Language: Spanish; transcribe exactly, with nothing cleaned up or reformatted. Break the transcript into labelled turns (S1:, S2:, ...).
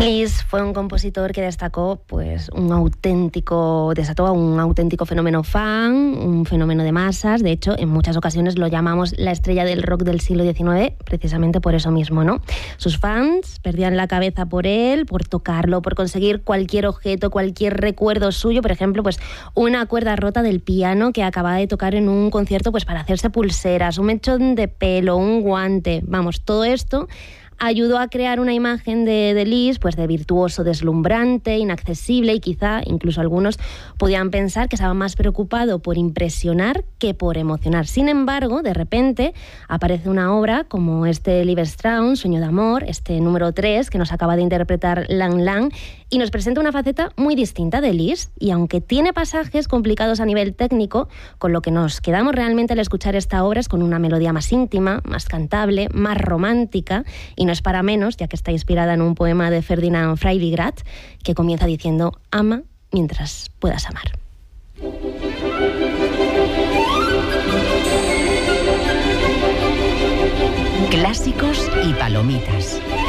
S1: Liszt fue un compositor que destacó pues un auténtico, desató un auténtico fenómeno fan, un fenómeno de masas. De hecho, en muchas ocasiones lo llamamos la estrella del rock del siglo diecinueve, precisamente por eso mismo, ¿no? Sus fans perdían la cabeza por él, por tocarlo, por conseguir cualquier objeto, cualquier recuerdo suyo. Por ejemplo, pues una cuerda rota del piano que acababa de tocar en un concierto, pues para hacerse pulseras, un mechón de pelo, un guante. Vamos, todo esto ayudó a crear una imagen de, de Liszt, pues de virtuoso, deslumbrante, inaccesible, y quizá incluso algunos podían pensar que estaba más preocupado por impresionar que por emocionar. Sin embargo, de repente aparece una obra como este Liebestraum, Sueño de amor, este número tres que nos acaba de interpretar Lang Lang, y nos presenta una faceta muy distinta de Liszt, y aunque tiene pasajes complicados a nivel técnico, con lo que nos quedamos realmente al escuchar esta obra es con una melodía más íntima, más cantable, más romántica, y no es para menos, ya que está inspirada en un poema de Ferdinand Freiligrath, que comienza diciendo: ama mientras puedas amar.
S2: Clásicos y palomitas.